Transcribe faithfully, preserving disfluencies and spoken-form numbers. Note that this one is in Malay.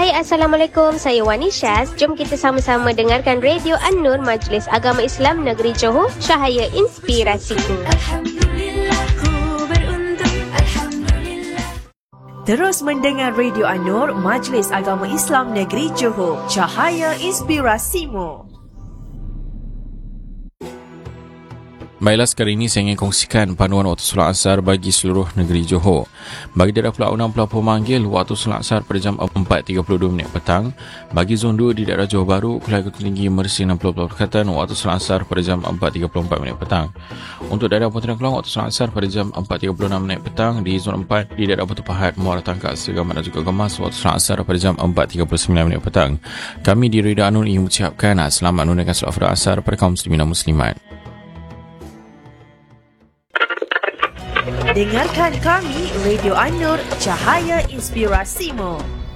Hai, Assalamualaikum. Saya Wani Syaz. Jom kita sama-sama dengarkan Radio An-Nur Majlis Agama Islam Negeri Johor, cahaya inspirasiku. Terus mendengar Radio An-Nur Majlis Agama Islam Negeri Johor, cahaya inspirasimu. Baiklah, sekali ini saya ingin kongsikan panduan waktu solat asar bagi seluruh negeri Johor. Bagi daerah Pulau enam Pulau Pemanggil, waktu solat asar pada jam empat tiga puluh dua minit petang. Bagi zon dua di daerah Johor Bahru, Kelai Gunung Tinggi, Mersing dan Pulau Pulau Berdekatan, waktu solat asar pada jam empat tiga puluh empat minit petang. Untuk daerah Pontianak Kelang, waktu solat asar pada jam empat tiga puluh enam minit petang. Di zon empat di daerah Batu Pahat, Muara Tangkak, Segamat dan juga Gemas, waktu solat asar pada jam empat tiga puluh sembilan minit petang. Kami di Radio An-Nur ingin mengucapkan selamat menunaikan solat fardu asar pada kaum muslimin dan muslimat. Dengarkan kami, Radio An-Nur, cahaya inspirasimu.